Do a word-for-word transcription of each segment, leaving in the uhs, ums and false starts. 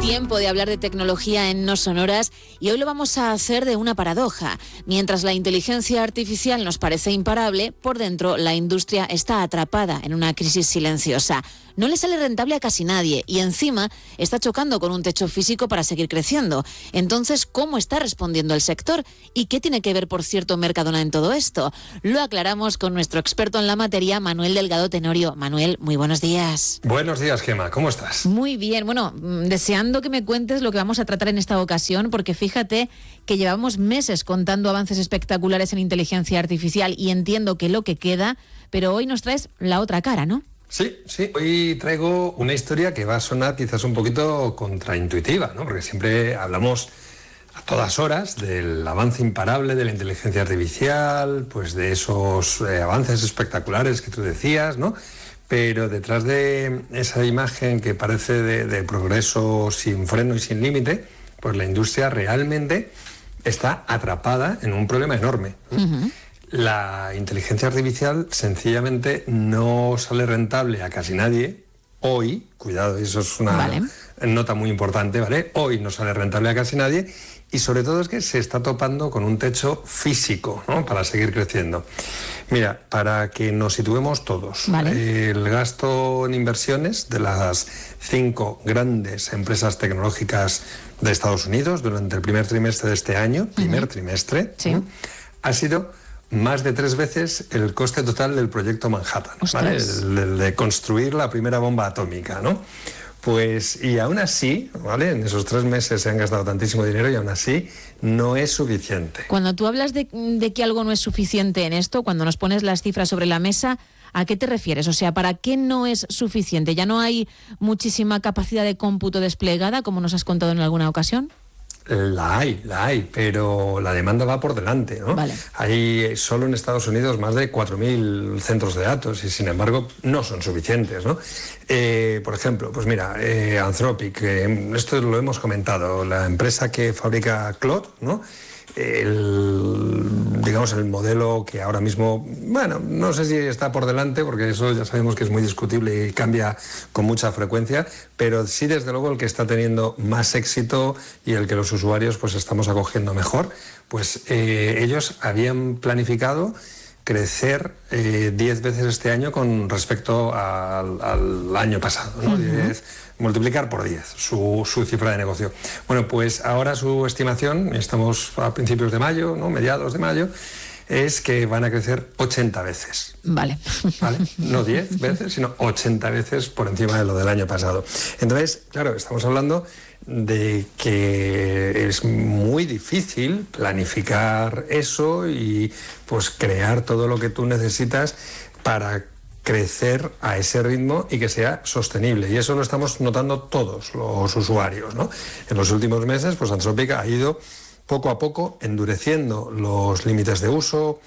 Tiempo de hablar de tecnología en No Sonoras y hoy lo vamos a hacer de una paradoja. Mientras la inteligencia artificial nos parece imparable, por dentro la industria está atrapada en una crisis silenciosa. No le sale rentable a casi nadie y encima está chocando con un techo físico para seguir creciendo. Entonces, ¿cómo está respondiendo el sector? ¿Y qué tiene que ver, por cierto, Mercadona en todo esto? Lo aclaramos con nuestro experto en la materia, Manuel Delgado Tenorio. Manuel, muy buenos días. Buenos días, Gemma. ¿Cómo estás? Muy bien. Bueno, deseando que me cuentes lo que vamos a tratar en esta ocasión, porque fíjate que llevamos meses contando avances espectaculares en inteligencia artificial y entiendo que lo que queda, pero hoy nos traes la otra cara, ¿no? Sí, sí. Hoy traigo una historia que va a sonar quizás un poquito contraintuitiva, ¿no? Porque siempre hablamos a todas horas del avance imparable de la inteligencia artificial, pues de esos eh, avances espectaculares que tú decías, ¿no? Pero detrás de esa imagen que parece de, de progreso sin freno y sin límite, pues la industria realmente está atrapada en un problema enorme, ¿no? Uh-huh. La inteligencia artificial sencillamente no sale rentable a casi nadie. Hoy, cuidado, eso es una vale. nota muy importante, ¿vale? Hoy no sale rentable a casi nadie y sobre todo es que se está topando con un techo físico, ¿no? Para seguir creciendo. Mira, para que nos situemos todos, vale. el gasto en inversiones de las cinco grandes empresas tecnológicas de Estados Unidos durante el primer trimestre de este año, primer uh-huh. trimestre, sí. ¿no? ha sido más de tres veces el coste total del proyecto Manhattan, ¿vale? el, el de construir la primera bomba atómica, ¿no? Pues, y aún así, ¿vale? En esos tres meses se han gastado tantísimo dinero y aún así no es suficiente. Cuando tú hablas de, de que algo no es suficiente en esto, cuando nos pones las cifras sobre la mesa, ¿a qué te refieres? O sea, ¿para qué no es suficiente? ¿Ya no hay muchísima capacidad de cómputo desplegada, como nos has contado en alguna ocasión? La hay, la hay, pero la demanda va por delante, ¿no? Vale. Hay solo en Estados Unidos más de cuatro mil centros de datos y sin embargo no son suficientes, ¿no? Eh, por ejemplo, pues mira, eh, Anthropic, eh, esto lo hemos comentado, la empresa que fabrica Claude, ¿no? El, digamos, el modelo que ahora mismo, bueno, no sé si está por delante, porque eso ya sabemos que es muy discutible y cambia con mucha frecuencia, pero sí, desde luego, el que está teniendo más éxito y el que los usuarios pues estamos acogiendo mejor, pues eh, ellos habían planificado crecer eh, diez veces este año con respecto al, al año pasado, ¿no? Uh-huh. diez, multiplicar por diez su, su cifra de negocio. Bueno, pues ahora su estimación, estamos a principios de mayo, ¿no? mediados de mayo, es que van a crecer ochenta veces. Vale. ¿Vale? No diez veces, sino ochenta veces por encima de lo del año pasado. Entonces, claro, estamos hablando de que es muy difícil planificar eso y pues crear todo lo que tú necesitas para crecer a ese ritmo y que sea sostenible. Y eso lo estamos notando todos los usuarios, ¿no? En los últimos meses, pues Anthropic ha ido poco a poco endureciendo los límites de uso,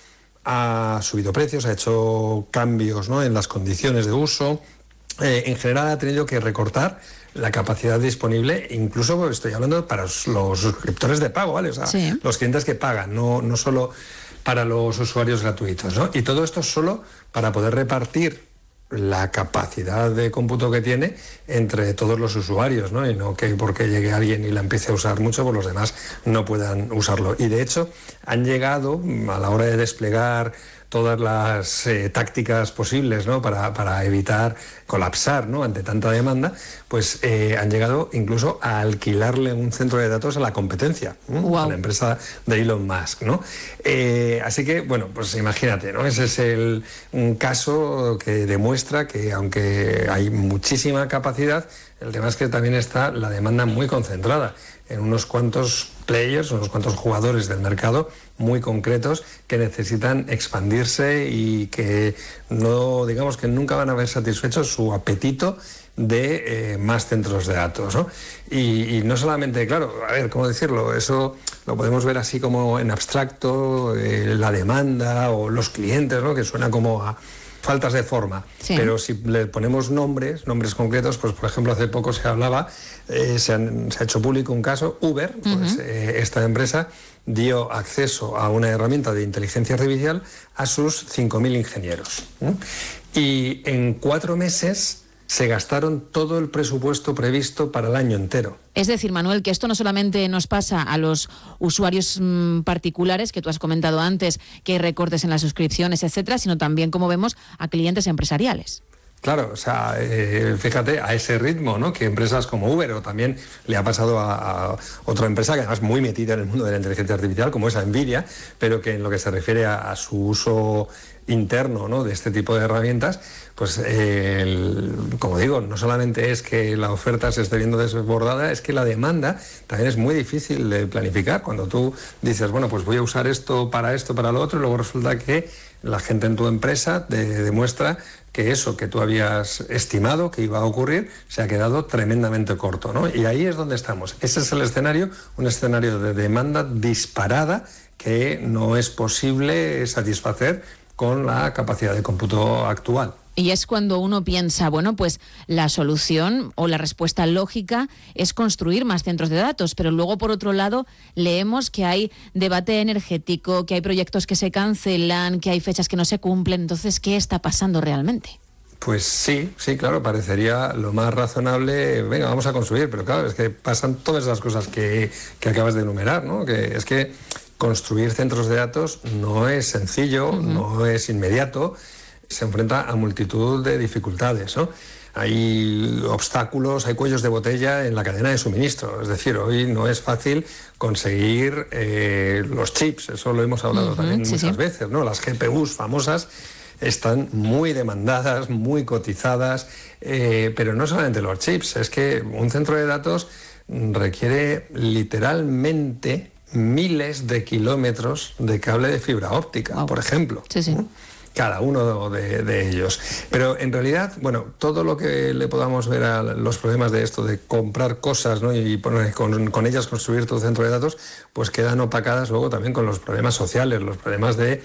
ha subido precios, ha hecho cambios, ¿no? en las condiciones de uso. Eh, en general ha tenido que recortar la capacidad disponible, incluso estoy hablando para los suscriptores de pago, ¿vale? O sea, sí. los clientes que pagan, no, no solo para los usuarios gratuitos, ¿no? Y todo esto solo para poder repartir la capacidad de cómputo que tiene entre todos los usuarios, ¿no? Y no que porque llegue alguien y la empiece a usar mucho, pues los demás no puedan usarlo. Y de hecho han llegado a la hora de desplegar todas las eh, tácticas posibles, ¿no? para, para evitar colapsar, ¿no? ante tanta demanda, pues eh, han llegado incluso a alquilarle un centro de datos a la competencia, ¿no? wow. a la empresa de Elon Musk, ¿no? Eh, así que, bueno, pues imagínate, ¿no? Ese es el, un caso que demuestra que aunque hay muchísima capacidad, el tema es que también está la demanda muy concentrada en unos cuantos players, unos cuantos jugadores del mercado muy concretos que necesitan expandirse y que no, digamos que nunca van a ver satisfecho su apetito de eh, más centros de datos, ¿no? Y, y no solamente, claro, a ver, ¿cómo decirlo? Eso lo podemos ver así como en abstracto, eh, la demanda o los clientes, ¿no? Que suena como a faltas de forma, sí. pero si le ponemos nombres, nombres concretos, pues por ejemplo hace poco se hablaba, eh, se, han, se ha hecho público un caso, Uber, uh-huh. pues eh, esta empresa dio acceso a una herramienta de inteligencia artificial a sus cinco mil ingenieros, ¿eh? Y en cuatro meses se gastaron todo el presupuesto previsto para el año entero. Es decir, Manuel, que esto no solamente nos pasa a los usuarios mmm, particulares, que tú has comentado antes, que hay recortes en las suscripciones, etcétera, sino también, como vemos, a clientes empresariales. Claro, o sea, eh, fíjate, a ese ritmo, ¿no? Que empresas como Uber, o también le ha pasado a, a otra empresa que además muy metida en el mundo de la inteligencia artificial, como es a Nvidia, pero que en lo que se refiere a, a su uso interno, ¿no? De este tipo de herramientas, pues eh, el, como digo, no solamente es que la oferta se esté viendo desbordada, es que la demanda también es muy difícil de planificar. Cuando tú dices, bueno, pues voy a usar esto para esto, para lo otro, y luego resulta que la gente en tu empresa te demuestra que eso que tú habías estimado que iba a ocurrir se ha quedado tremendamente corto, ¿no? Y ahí es donde estamos. Ese es el escenario, un escenario de demanda disparada que no es posible satisfacer con la capacidad de cómputo actual. Y es cuando uno piensa, bueno, pues la solución o la respuesta lógica es construir más centros de datos, pero luego, por otro lado, leemos que hay debate energético, que hay proyectos que se cancelan, que hay fechas que no se cumplen. Entonces, ¿qué está pasando realmente? Pues sí, sí, claro, parecería lo más razonable, venga, vamos a construir, pero claro, es que pasan todas esas cosas que, que acabas de enumerar, ¿no? Que es que construir centros de datos no es sencillo, uh-huh. no es inmediato, se enfrenta a multitud de dificultades, ¿no? Hay obstáculos, hay cuellos de botella en la cadena de suministro. Es decir, hoy no es fácil conseguir eh, los chips, eso lo hemos hablado uh-huh, también sí, muchas sí. veces, ¿no? Las G P Us famosas están muy demandadas, muy cotizadas, eh, pero no solamente los chips, es que un centro de datos requiere literalmente miles de kilómetros de cable de fibra óptica, wow. por ejemplo. Sí, sí. ¿no? Cada uno de, de ellos. Pero en realidad, bueno, todo lo que le podamos ver a los problemas de esto, de comprar cosas, ¿no? y poner, con, con ellas construir tu centro de datos, pues quedan opacadas luego también con los problemas sociales, los problemas de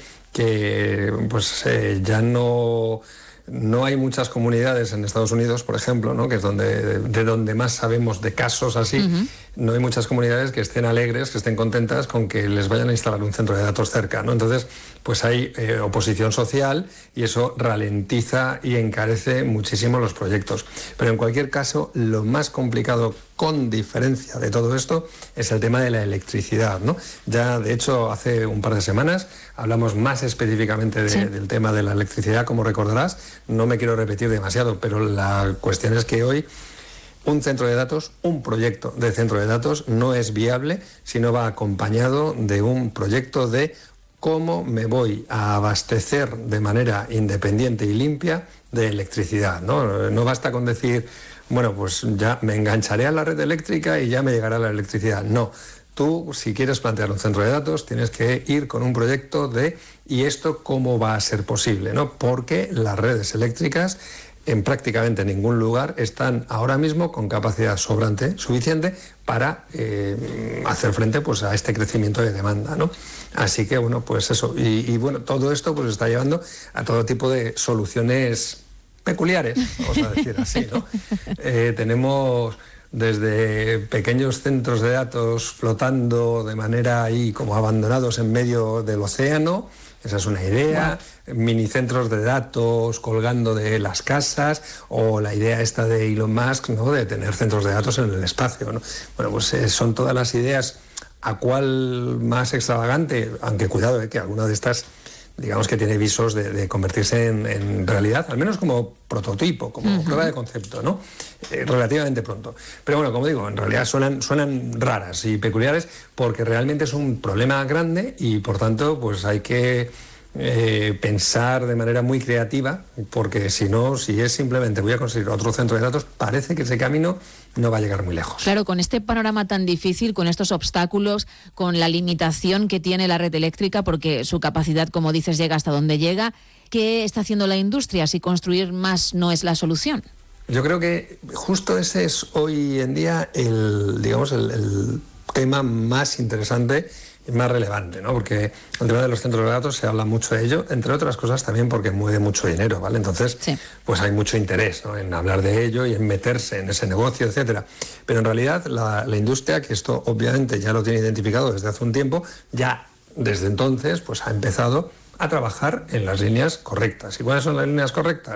que pues eh, ya no... No hay muchas comunidades en Estados Unidos, por ejemplo, ¿no? que es donde, de donde más sabemos de casos así, uh-huh. no hay muchas comunidades que estén alegres, que estén contentas con que les vayan a instalar un centro de datos cerca, ¿no? Entonces, pues hay eh, oposición social y eso ralentiza y encarece muchísimo los proyectos. Pero en cualquier caso, lo más complicado, con diferencia de todo esto, es el tema de la electricidad, ¿no? Ya, de hecho, hace un par de semanas hablamos más específicamente de, sí. del tema de la electricidad, como recordarás. No me quiero repetir demasiado, pero la cuestión es que hoy un centro de datos, un proyecto de centro de datos no es viable si no va acompañado de un proyecto de cómo me voy a abastecer de manera independiente y limpia de electricidad, ¿no? No basta con decir, bueno, pues ya me engancharé a la red eléctrica y ya me llegará la electricidad. No. Tú, si quieres plantear un centro de datos, tienes que ir con un proyecto de ¿y esto cómo va a ser posible? ¿no? Porque las redes eléctricas en prácticamente ningún lugar están ahora mismo con capacidad sobrante, suficiente, para eh, hacer frente pues, a este crecimiento de demanda, ¿no? Así que, bueno, pues eso. Y, y bueno, todo esto pues está llevando a todo tipo de soluciones peculiares, vamos a decir así, ¿no? Eh, tenemos desde pequeños centros de datos flotando de manera ahí como abandonados en medio del océano, esa es una idea, wow. minicentros de datos colgando de las casas, o la idea esta de Elon Musk, ¿no? de tener centros de datos en el espacio, ¿no? Bueno, pues eh, son todas las ideas. ¿A cuál más extravagante? Aunque cuidado, eh, que alguna de estas, digamos que tiene visos de, de convertirse en, en realidad, al menos como prototipo, como uh-huh. prueba de concepto, ¿no? Eh, relativamente pronto. Pero bueno, como digo, en realidad suenan, suenan raras y peculiares porque realmente es un problema grande y por tanto pues hay que eh, pensar de manera muy creativa, porque si no, si es simplemente voy a conseguir otro centro de datos, parece que ese camino no va a llegar muy lejos. Claro, con este panorama tan difícil, con estos obstáculos, con la limitación que tiene la red eléctrica, porque su capacidad, como dices, llega hasta donde llega, ¿qué está haciendo la industria si construir más no es la solución? Yo creo que justo ese es hoy en día el, digamos, el, el tema más interesante y más relevante, ¿no? Porque el tema de los centros de datos se habla mucho de ello, entre otras cosas también porque mueve mucho dinero, ¿vale? Entonces, sí. pues hay mucho interés, ¿no? en hablar de ello y en meterse en ese negocio, etcétera. Pero en realidad la, la industria, que esto obviamente ya lo tiene identificado desde hace un tiempo, ya desde entonces pues ha empezado a trabajar en las líneas correctas. ¿Y cuáles son las líneas correctas?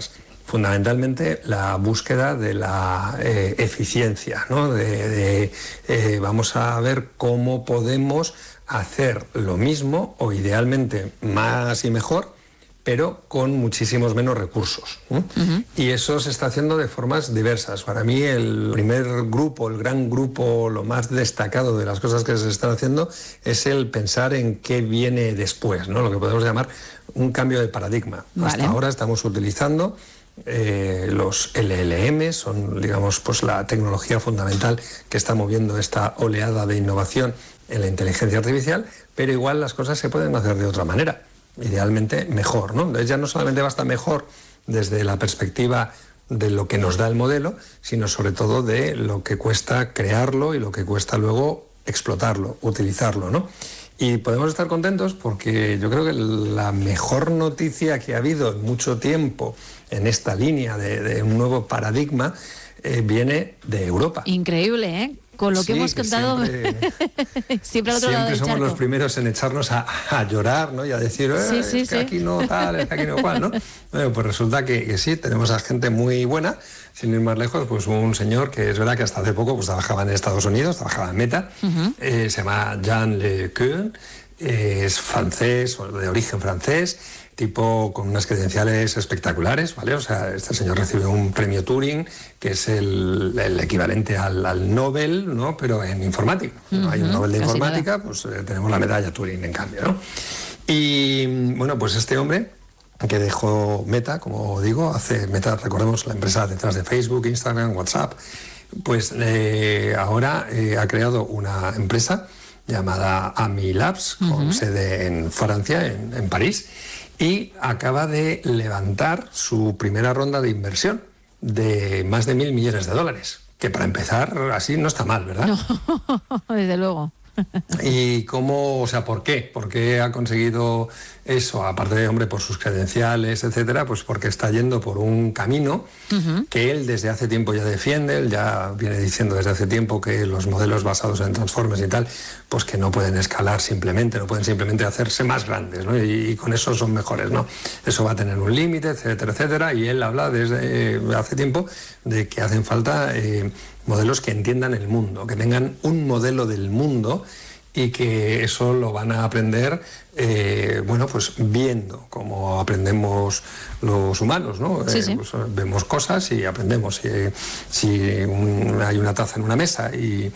fundamentalmente la búsqueda de la eh, eficiencia, ¿no? De, de, eh, vamos a ver cómo podemos hacer lo mismo o idealmente más y mejor, pero con muchísimos menos recursos. ¿eh? Uh-huh. Y eso se está haciendo de formas diversas. Para mí el primer grupo, el gran grupo, lo más destacado de las cosas que se están haciendo es el pensar en qué viene después, ¿no? Lo que podemos llamar un cambio de paradigma. Vale. Hasta ahora estamos utilizando Eh, los L L M, son, digamos, pues la tecnología fundamental que está moviendo esta oleada de innovación en la inteligencia artificial, pero igual las cosas se pueden hacer de otra manera, idealmente mejor, ¿no? Entonces ya no solamente basta mejor desde la perspectiva de lo que nos da el modelo, sino sobre todo de lo que cuesta crearlo y lo que cuesta luego explotarlo, utilizarlo, ¿no? Y podemos estar contentos porque yo creo que la mejor noticia que ha habido en mucho tiempo en esta línea de, de un nuevo paradigma eh, viene de Europa. Increíble, ¿eh? Con lo que sí, hemos que contado, siempre, siempre al otro siempre lado del somos charco. Los primeros en echarnos a, a llorar, ¿no? Y a decir, eh, sí, sí, es que sí. aquí no tal, es que aquí no cual, ¿no? Bueno, pues resulta que, que sí, tenemos a gente muy buena. Sin ir más lejos, pues un señor que es verdad que hasta hace poco pues trabajaba en Estados Unidos, trabajaba en Meta, uh-huh. eh, se llama Jean LeCun, eh, es francés, de origen francés, tipo con unas credenciales espectaculares, ¿vale? O sea, este señor recibe un premio Turing, que es el, el equivalente al, al Nobel, ¿no? Pero en informática. Uh-huh. No hay un Nobel de Casi informática, nada. Pues eh, tenemos la medalla Turing, en cambio, ¿no? Y bueno, pues este hombre que dejó Meta, como digo, hace Meta, recordemos, la empresa detrás de Facebook, Instagram, WhatsApp, pues eh, ahora eh, ha creado una empresa llamada Ami Labs, uh-huh. con sede en Francia, en, en París, y acaba de levantar su primera ronda de inversión de más de mil millones de dólares, que para empezar así no está mal, ¿verdad? No, desde luego. ¿Y cómo, o sea, por qué? ¿Por qué ha conseguido eso? Aparte de, hombre, por sus credenciales, etcétera, pues porque está yendo por un camino uh-huh. que él desde hace tiempo ya defiende. Él ya viene diciendo desde hace tiempo que los modelos basados en transformers y tal, pues que no pueden escalar simplemente, no pueden simplemente hacerse más grandes, ¿no? Y, y con eso son mejores, ¿no? Eso va a tener un límite, etcétera, etcétera. Y él habla desde eh, hace tiempo de que hacen falta eh, modelos que entiendan el mundo, que tengan un modelo del mundo y que eso lo van a aprender, eh, bueno, pues viendo como aprendemos los humanos, ¿no? Sí, eh, sí. Pues vemos cosas y aprendemos. Si, si un, hay una taza en una mesa y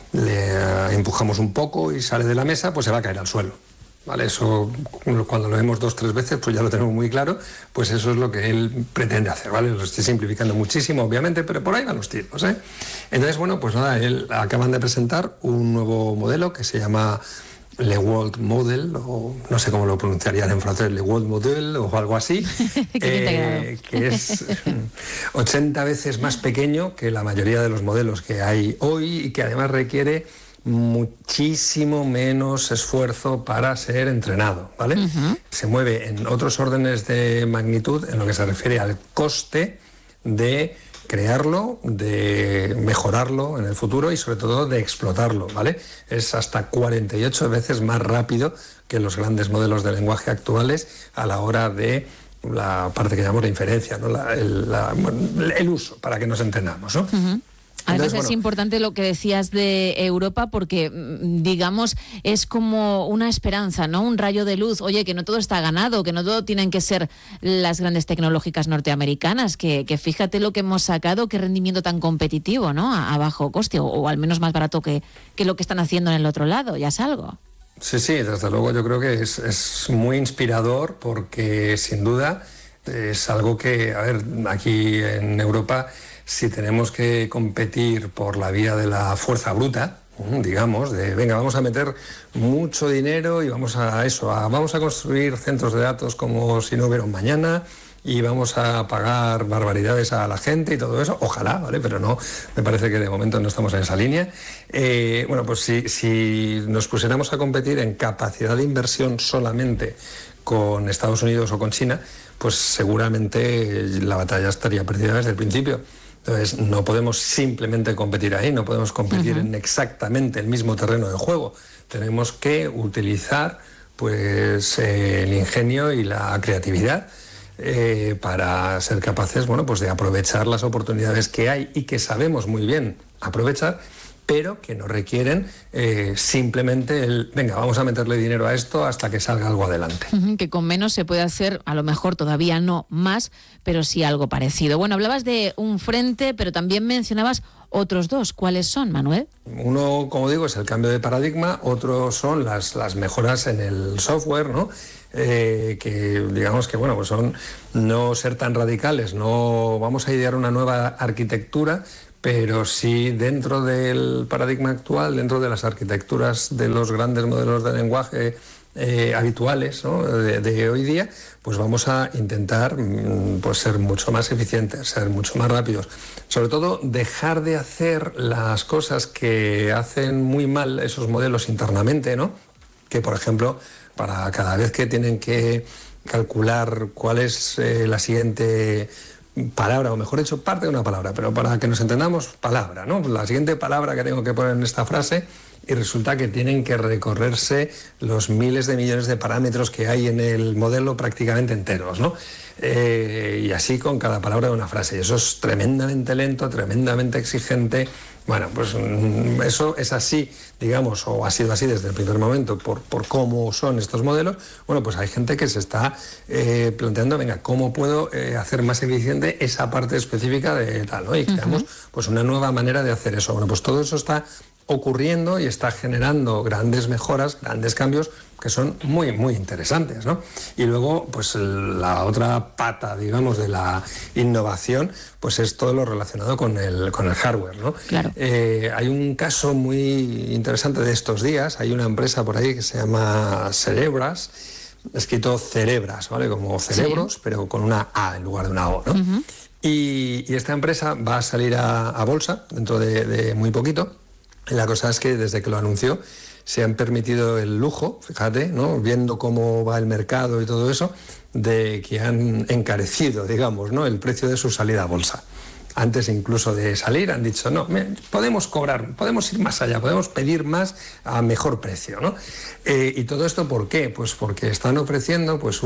le empujamos un poco y sale de la mesa, pues se va a caer al suelo. ¿Vale? Eso, cuando lo vemos dos tres veces, pues ya lo tenemos muy claro, pues eso es lo que él pretende hacer, ¿vale? Lo estoy simplificando muchísimo, obviamente, pero por ahí van los tiros, ¿eh? Entonces, bueno, pues nada, él acaban de presentar un nuevo modelo que se llama Le World Model, o no sé cómo lo pronunciarían en francés, Le World Model o algo así, eh, que es ochenta veces más pequeño que la mayoría de los modelos que hay hoy y que además requiere muchísimo menos esfuerzo para ser entrenado, ¿vale? Uh-huh. Se mueve en otros órdenes de magnitud en lo que se refiere al coste de crearlo, de mejorarlo en el futuro y sobre todo de explotarlo, ¿vale? Es hasta cuarenta y ocho veces más rápido que los grandes modelos de lenguaje actuales a la hora de la parte que llamamos la inferencia, ¿no? la, el, la, el uso, para que nos entendamos, ¿no? Uh-huh. Además, Entonces, es bueno, importante lo que decías de Europa porque, digamos, es como una esperanza, ¿no? Un rayo de luz. Oye, que no todo está ganado, que no todo tienen que ser las grandes tecnológicas norteamericanas, que, que fíjate lo que hemos sacado, qué rendimiento tan competitivo, ¿no? A, a bajo coste, o, o al menos más barato que, que lo que están haciendo en el otro lado, ya es algo. Sí, sí, desde luego yo creo que es, es muy inspirador porque, sin duda, es algo que, a ver, aquí en Europa, si tenemos que competir por la vía de la fuerza bruta, digamos, de venga, vamos a meter mucho dinero y vamos a eso, a, vamos a construir centros de datos como si no hubiera un mañana y vamos a pagar barbaridades a la gente y todo eso, ojalá, ¿vale? Pero no, me parece que de momento no estamos en esa línea. Eh, bueno, pues si, si nos pusiéramos a competir en capacidad de inversión solamente con Estados Unidos o con China, pues seguramente la batalla estaría perdida desde el principio. Entonces, no podemos simplemente competir ahí, no podemos competir uh-huh. en exactamente el mismo terreno de juego. Tenemos que utilizar pues, eh, el ingenio y la creatividad eh, para ser capaces, bueno, pues de aprovechar las oportunidades que hay y que sabemos muy bien aprovechar, pero que no requieren eh, simplemente el, venga, vamos a meterle dinero a esto hasta que salga algo adelante. Uh-huh, que con menos se puede hacer, a lo mejor todavía no más, pero sí algo parecido. Bueno, hablabas de un frente, pero también mencionabas otros dos. ¿Cuáles son, Manuel? Uno, como digo, es el cambio de paradigma, otro son las, las mejoras en el software, ¿no? Eh, que digamos que bueno, pues son no ser tan radicales, no vamos a idear una nueva arquitectura, pero sí dentro del paradigma actual, dentro de las arquitecturas de los grandes modelos de lenguaje eh, habituales, ¿no? de, de hoy día, pues vamos a intentar pues ser mucho más eficientes, ser mucho más rápidos. Sobre todo, dejar de hacer las cosas que hacen muy mal esos modelos internamente, ¿no? Que, por ejemplo, para cada vez que tienen que calcular cuál es eh, la siguiente palabra, o mejor dicho, parte de una palabra, pero para que nos entendamos, palabra, ¿no? La siguiente palabra que tengo que poner en esta frase, y resulta que tienen que recorrerse los miles de millones de parámetros que hay en el modelo prácticamente enteros, ¿no? Eh, y así con cada palabra de una frase. Y eso es tremendamente lento, tremendamente exigente. Bueno, pues eso es así, digamos, o ha sido así desde el primer momento por, por cómo son estos modelos. Bueno, pues hay gente que se está eh, planteando, venga, ¿cómo puedo eh, hacer más eficiente esa parte específica de tal, ¿no? Y creamos pues una nueva manera de hacer eso. Bueno, pues todo eso está ocurriendo y está generando grandes mejoras, grandes cambios que son muy, muy interesantes, ¿no? Y luego, pues la otra pata, digamos, de la innovación, pues es todo lo relacionado con el, con el hardware, ¿no? Claro. Eh, hay un caso muy interesante de estos días, hay una empresa por ahí que se llama Cerebras, escrito Cerebras, ¿vale? Como cerebros, sí, pero con una A en lugar de una O, ¿no? Uh-huh. Y, y esta empresa va a salir a, a bolsa dentro de, de muy poquito. La cosa es que desde que lo anunció se han permitido el lujo, fíjate, ¿no? Viendo cómo va el mercado y todo eso, de que han encarecido, digamos, ¿no? el precio de su salida a bolsa. Antes incluso de salir han dicho, no, podemos cobrar, podemos ir más allá, podemos pedir más a mejor precio, ¿no? Eh, ¿Y todo esto por qué? Pues porque están ofreciendo pues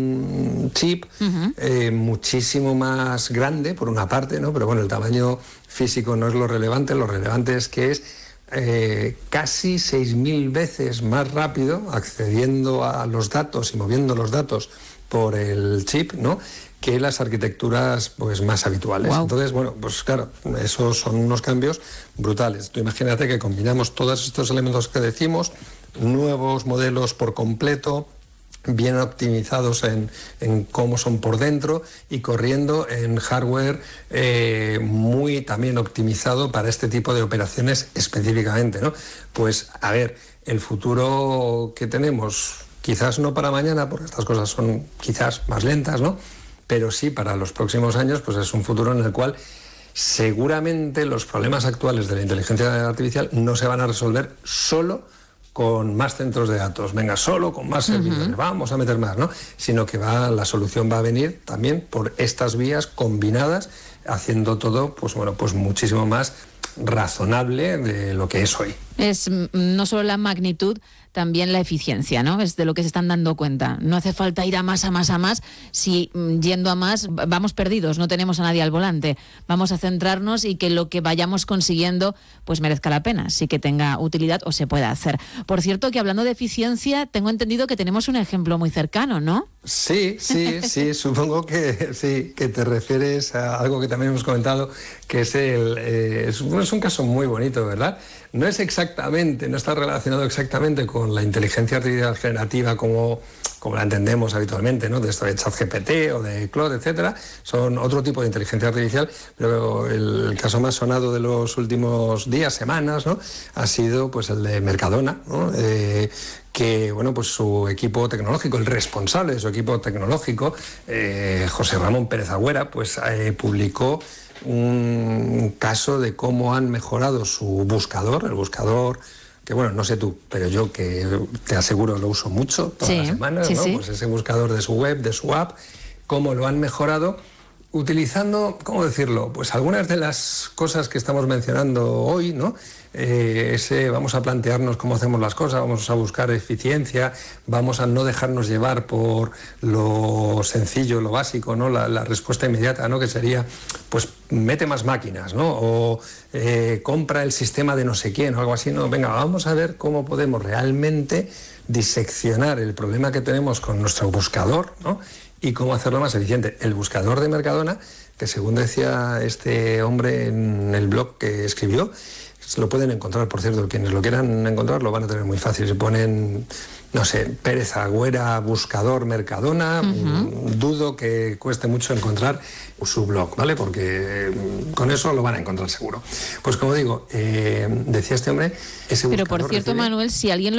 un chip uh-huh. eh, muchísimo más grande, por una parte, ¿no? Pero bueno, el tamaño físico no es lo relevante, lo relevante es que es Eh, casi seis mil veces más rápido accediendo a los datos y moviendo los datos por el chip, ¿no? que las arquitecturas pues más habituales. Wow. Entonces, bueno, pues claro, esos son unos cambios brutales. Tú imagínate que combinamos todos estos elementos que decimos, nuevos modelos por completo, bien optimizados en, en cómo son por dentro y corriendo en hardware eh, muy también optimizado para este tipo de operaciones específicamente, ¿no? Pues, a ver, el futuro que tenemos, quizás no para mañana, porque estas cosas son quizás más lentas, ¿no? Pero sí para los próximos años, pues es un futuro en el cual seguramente los problemas actuales de la inteligencia artificial no se van a resolver solo con más centros de datos, venga, solo con más servidores, uh-huh. vamos a meter más, ¿no? Sino que va, la solución va a venir también por estas vías combinadas, haciendo todo, pues bueno, pues muchísimo más razonable de lo que es hoy. Es no solo la magnitud, también la eficiencia, ¿no? Es de lo que se están dando cuenta. No hace falta ir a más, a más, a más. Si yendo a más vamos perdidos, no tenemos a nadie al volante. Vamos a centrarnos y que lo que vayamos consiguiendo pues merezca la pena, sí que tenga utilidad o se pueda hacer. Por cierto, que hablando de eficiencia, tengo entendido que tenemos un ejemplo muy cercano, ¿no? Sí, sí, sí, supongo que sí, que te refieres a algo que también hemos comentado, que es el eh, es, es un caso muy bonito, ¿verdad? No es exactamente, no está relacionado exactamente con la inteligencia artificial generativa como, como la entendemos habitualmente, ¿no? De esto de ChatGPT o de Claude, etcétera. Son otro tipo de inteligencia artificial, pero el caso más sonado de los últimos días, semanas, ¿no? Ha sido pues el de Mercadona, ¿no? Eh, que bueno, pues su equipo tecnológico, el responsable de su equipo tecnológico, eh, José Ramón Pérez Agüera, pues eh, publicó un caso de cómo han mejorado su buscador, el buscador que bueno, no sé tú, pero yo que te aseguro lo uso mucho todas sí, las semanas, sí, ¿no? Sí. Pues ese buscador de su web, de su app, cómo lo han mejorado utilizando, ¿cómo decirlo? Pues algunas de las cosas que estamos mencionando hoy, ¿no? Eh, ese, vamos a plantearnos cómo hacemos las cosas, vamos a buscar eficiencia, vamos a no dejarnos llevar por lo sencillo, lo básico, ¿no? La, la respuesta inmediata, ¿no? Que sería, pues mete más máquinas, ¿no? O eh, compra el sistema de no sé quién o algo así, ¿no? Venga, vamos a ver cómo podemos realmente diseccionar el problema que tenemos con nuestro buscador, ¿no? Y cómo hacerlo más eficiente. El buscador de Mercadona, que según decía este hombre en el blog que escribió, lo pueden encontrar, por cierto, quienes lo quieran encontrar lo van a tener muy fácil. Se ponen, no sé, Pérez Agüera, buscador Mercadona, uh-huh. dudo que cueste mucho encontrar su blog, ¿vale? Porque con eso lo van a encontrar seguro. Pues como digo, eh, decía este hombre, ese Pero por cierto, recibe... Manuel, si alguien